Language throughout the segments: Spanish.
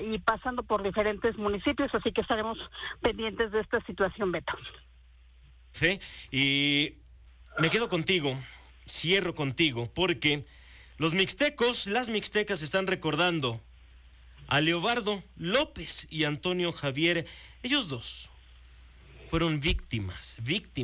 y pasando por diferentes municipios, así que estaremos pendientes de esta situación, Beto. Sí, y me quedo contigo, cierro contigo, porque los mixtecos, las mixtecas están recordando a Leobardo López y Antonio Javier. Ellos dos fueron víctimas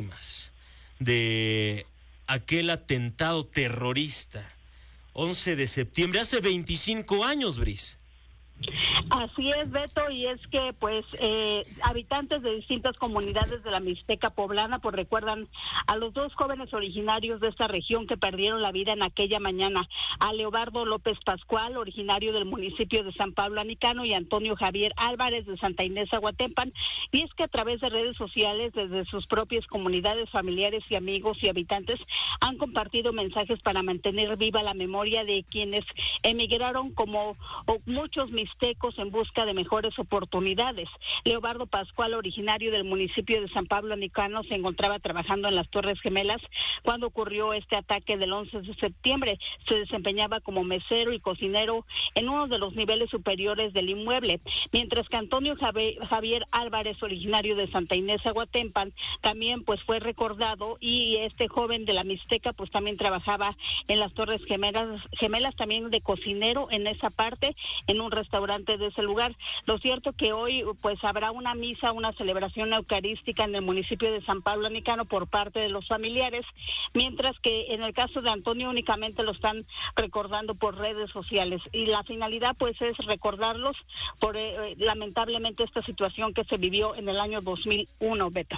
de aquel atentado terrorista, 11 de septiembre, hace 25 años, Bris. Así es, Beto, y es que pues habitantes de distintas comunidades de la Mixteca poblana pues recuerdan a los dos jóvenes originarios de esta región que perdieron la vida en aquella mañana, a Leobardo López Pascual, originario del municipio de San Pablo Anicano, y Antonio Javier Álvarez de Santa Inés Aguatempan. Y es que a través de redes sociales, desde sus propias comunidades, familiares y amigos y habitantes han compartido mensajes para mantener viva la memoria de quienes emigraron como muchos mixtecos en busca de mejores oportunidades. Leobardo Pascual, originario del municipio de San Pablo Anicano, se encontraba trabajando en las Torres Gemelas cuando ocurrió este ataque del 11 de septiembre. Se desempeñaba como mesero y cocinero en uno de los niveles superiores del inmueble, mientras que Antonio Javier Álvarez, originario de Santa Inés Aguatempan, también pues fue recordado, y este joven de la Mixteca pues también trabajaba en las Torres Gemelas también de cocinero en esa parte, en un restaurante de ese lugar. Lo cierto que hoy pues habrá una misa, una celebración eucarística en el municipio de San Pablo Anicano por parte de los familiares, mientras que en el caso de Antonio únicamente lo están recordando por redes sociales, y la finalidad pues es recordarlos por lamentablemente esta situación que se vivió en el año 2001, Beto.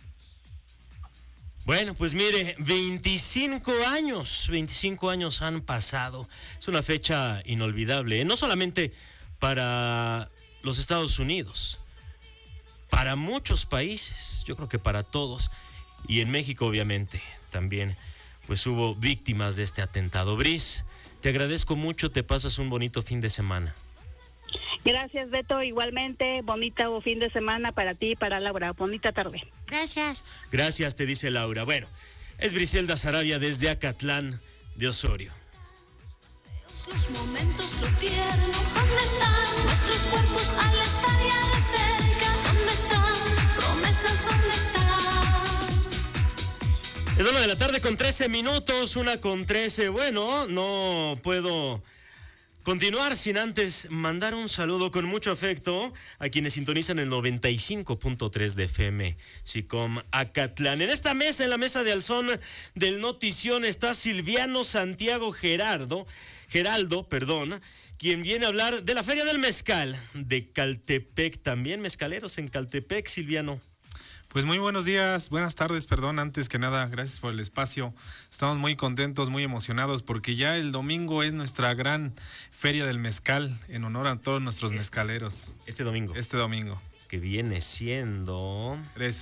Bueno, pues mire, 25 años han pasado. Es una fecha inolvidable, no solamente para los Estados Unidos, para muchos países, yo creo que para todos, y en México obviamente también, pues hubo víctimas de este atentado. Bris, te agradezco mucho, te pasas un bonito fin de semana. Gracias, Beto, igualmente, bonito fin de semana para ti y para Laura, bonita tarde. Gracias. Gracias, te dice Laura. Bueno, es Briselda Sarabia desde Acatlán de Osorio. Los momentos, lo tierno, ¿dónde están nuestros cuerpos al estar ya de cerca? ¿Dónde están promesas? ¿Dónde están? Es 1 de la tarde con 13 minutos, 1:13. Bueno, no puedo continuar sin antes mandar un saludo con mucho afecto a quienes sintonizan el 95.3 de FM SICOM Acatlán. En esta mesa, en la mesa de Alzón del Notición, está Silviano Santiago Geraldo, quien viene a hablar de la Feria del Mezcal de Caltepec. También mezcaleros en Caltepec, Silviano. Pues muy buenos días, buenas tardes, antes que nada, gracias por el espacio. Estamos muy contentos, muy emocionados, porque ya el domingo es nuestra gran Feria del Mezcal, en honor a todos nuestros mezcaleros. Este domingo. Que viene siendo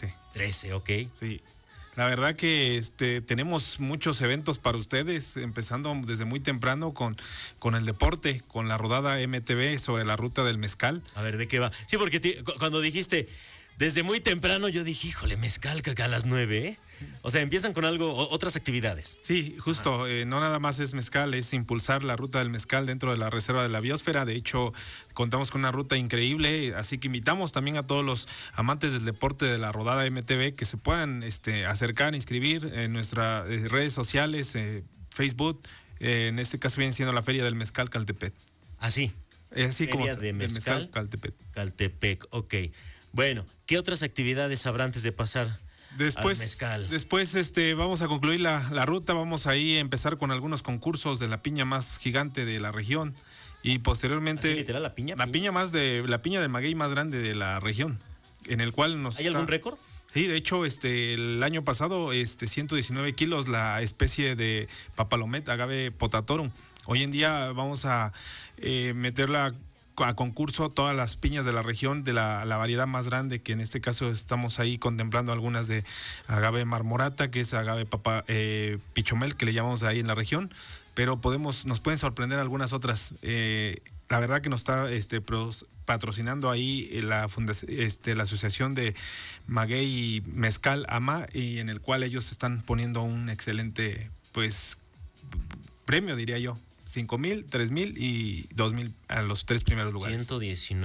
13, ok. Sí. La verdad que tenemos muchos eventos para ustedes, empezando desde muy temprano con el deporte, con la rodada MTV sobre la ruta del mezcal. A ver, ¿de qué va? Sí, porque cuando dijiste desde muy temprano, yo dije, híjole, mezcal que acá a las 9, ¿eh? O sea, empiezan con otras actividades. Sí, justo, no nada más es mezcal, es impulsar la ruta del mezcal dentro de la Reserva de la Biosfera. De hecho, contamos con una ruta increíble, así que invitamos también a todos los amantes del deporte de la rodada MTV que se puedan acercar, inscribir en nuestras redes sociales, Facebook, en este caso viene siendo la Feria del Mezcal Caltepec. Así. Así como de mezcal Caltepec. Caltepec, ok. Bueno, ¿qué otras actividades habrá antes de pasar al mezcal? Después vamos a concluir la ruta, vamos ahí a empezar con algunos concursos de la piña más gigante de la región y posteriormente ¿así literal la piña? La piña del maguey más grande de la región, en el cual ¿Hay algún récord? Sí, de hecho, el año pasado, 119 kilos la especie de Papalomet, agave potatorum. Hoy en día vamos a meterla a concurso todas las piñas de la región, de la variedad más grande, que en este caso estamos ahí contemplando algunas de agave marmorata, que es agave pichomel, que le llamamos ahí en la región, pero nos pueden sorprender algunas otras. La verdad que nos está patrocinando ahí la asociación de Maguey y Mezcal AMA, y en el cual ellos están poniendo un excelente premio, diría yo. 5,000, 3,000 y 2,000 a los 3 primeros lugares. 119